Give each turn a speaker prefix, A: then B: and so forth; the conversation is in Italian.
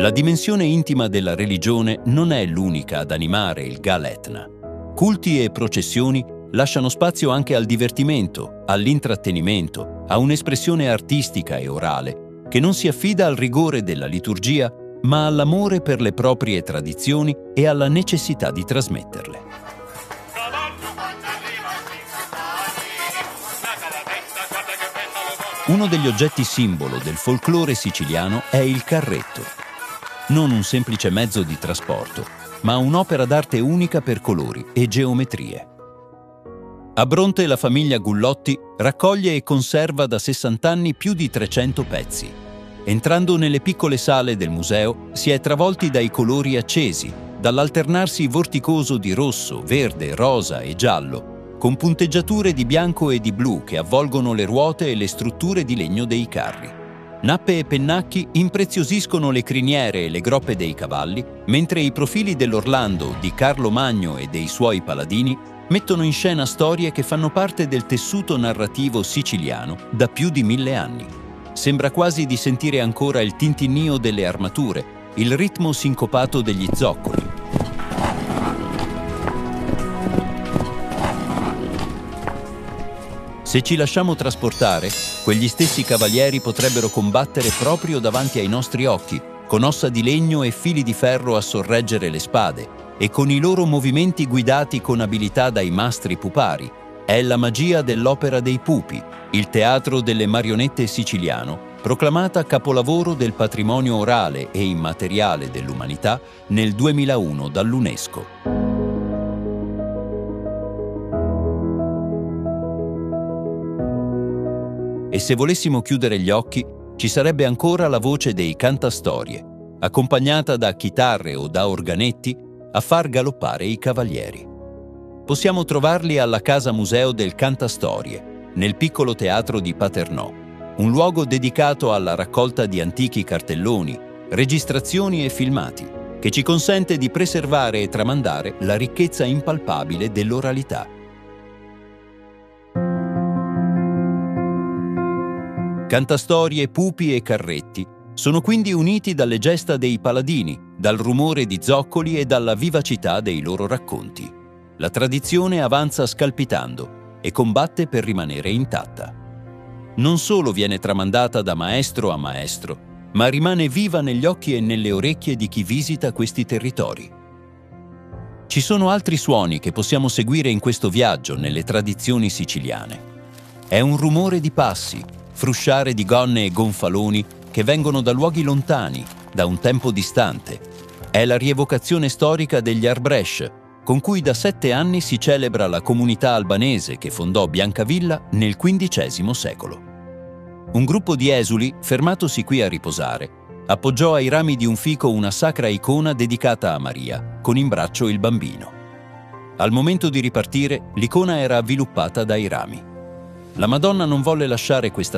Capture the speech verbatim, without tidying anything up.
A: La dimensione intima della religione non è l'unica ad animare il Gal Etna. Culti e processioni lasciano spazio anche al divertimento, all'intrattenimento, a un'espressione artistica e orale che non si affida al rigore della liturgia, ma all'amore per le proprie tradizioni e alla necessità di trasmetterle. Uno degli oggetti simbolo del folklore siciliano è il carretto. Non un semplice mezzo di trasporto, ma un'opera d'arte unica per colori e geometrie. A Bronte la famiglia Gullotti raccoglie e conserva da sessanta anni più di trecento pezzi. Entrando nelle piccole sale del museo si è travolti dai colori accesi, dall'alternarsi vorticoso di rosso, verde, rosa e giallo, con punteggiature di bianco e di blu che avvolgono le ruote e le strutture di legno dei carri. Nappe e pennacchi impreziosiscono le criniere e le groppe dei cavalli, mentre i profili dell'Orlando, di Carlo Magno e dei suoi paladini mettono in scena storie che fanno parte del tessuto narrativo siciliano da più di mille anni. Sembra quasi di sentire ancora il tintinnio delle armature, il ritmo sincopato degli zoccoli. Se ci lasciamo trasportare, quegli stessi cavalieri potrebbero combattere proprio davanti ai nostri occhi, con ossa di legno e fili di ferro a sorreggere le spade, e con i loro movimenti guidati con abilità dai mastri pupari. È la magia dell'Opera dei Pupi, il teatro delle marionette siciliano, proclamata capolavoro del patrimonio orale e immateriale dell'umanità nel duemilauno dall'UNESCO. E se volessimo chiudere gli occhi, ci sarebbe ancora la voce dei cantastorie, accompagnata da chitarre o da organetti a far galoppare i cavalieri. Possiamo trovarli alla Casa Museo del Cantastorie, nel piccolo teatro di Paternò, un luogo dedicato alla raccolta di antichi cartelloni, registrazioni e filmati, che ci consente di preservare e tramandare la ricchezza impalpabile dell'oralità. Cantastorie, pupi e carretti sono quindi uniti dalle gesta dei paladini, dal rumore di zoccoli e dalla vivacità dei loro racconti. La tradizione avanza scalpitando e combatte per rimanere intatta. Non solo viene tramandata da maestro a maestro, ma rimane viva negli occhi e nelle orecchie di chi visita questi territori. Ci sono altri suoni che possiamo seguire in questo viaggio nelle tradizioni siciliane. È un rumore di passi, frusciare di gonne e gonfaloni che vengono da luoghi lontani, da un tempo distante. È la rievocazione storica degli Arbresh, con cui da sette anni si celebra la comunità albanese che fondò Biancavilla nel quindicesimo secolo. Un gruppo di esuli, fermatosi qui a riposare, appoggiò ai rami di un fico una sacra icona dedicata a Maria, con in braccio il bambino. Al momento di ripartire, l'icona era avviluppata dai rami. La Madonna non volle lasciare questa